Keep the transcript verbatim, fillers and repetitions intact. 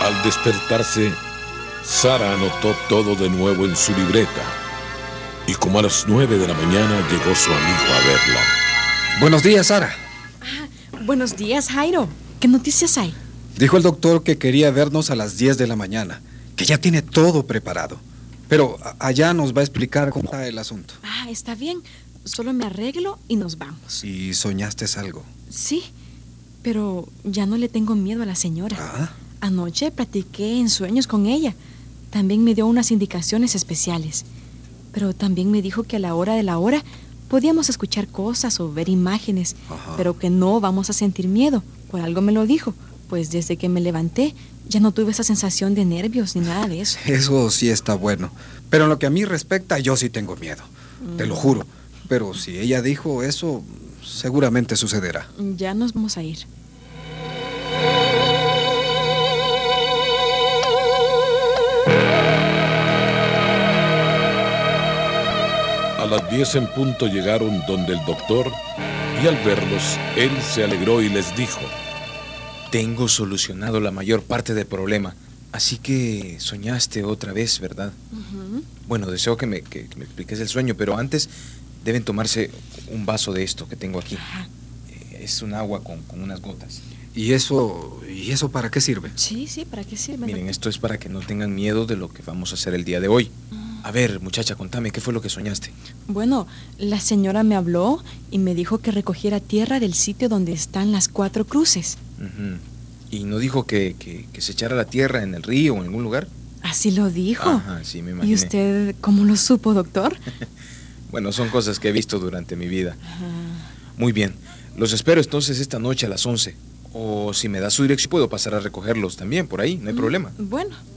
Al despertarse, Sara anotó todo de nuevo en su libreta. Y como a las nueve de la mañana llegó su amigo a verla. Buenos días, Sara. Ah, buenos días, Jairo. ¿Qué noticias hay? Dijo el doctor que quería vernos a las diez de la mañana, que ya tiene todo preparado. Pero allá nos va a explicar cómo está el asunto. Ah, está bien. Solo me arreglo y nos vamos. ¿Y soñaste algo? Sí, pero ya no le tengo miedo a la señora. ¿Ah? Anoche platiqué en sueños con ella. También me dio unas indicaciones especiales. Pero también me dijo que a la hora de la hora podíamos escuchar cosas o ver imágenes. Ajá. Pero que no vamos a sentir miedo. Por algo me lo dijo. Pues desde que me levanté ya no tuve esa sensación de nervios ni nada de eso. Eso sí está bueno. Pero en lo que a mí respecta, yo sí tengo miedo. Mm. Te lo juro. Pero si ella dijo eso, seguramente sucederá. Ya nos vamos a ir. A las diez en punto llegaron donde el doctor, y al verlos, él se alegró y les dijo: tengo solucionado la mayor parte del problema. Así que soñaste otra vez, ¿verdad? Uh-huh. Bueno, deseo que me, que, que me expliques el sueño, pero antes deben tomarse un vaso de esto que tengo aquí. Uh-huh. Es un agua con, con unas gotas. ¿Y eso, ¿Y eso para qué sirve? Sí, sí, ¿para qué sirve? Miren, esto es para que no tengan miedo de lo que vamos a hacer el día de hoy. Uh-huh. A ver, muchacha, contame, ¿qué fue lo que soñaste? Bueno, la señora me habló y me dijo que recogiera tierra del sitio donde están las cuatro cruces. Uh-huh. ¿Y no dijo que, que, que se echara la tierra en el río o en algún lugar? Así lo dijo. Ajá, sí, me imaginé. ¿Y usted cómo lo supo, doctor? Bueno, son cosas que he visto durante mi vida. Ajá. Muy bien, los espero entonces esta noche a las once. O si me da su dirección, puedo pasar a recogerlos también por ahí, no hay mm, problema. Bueno,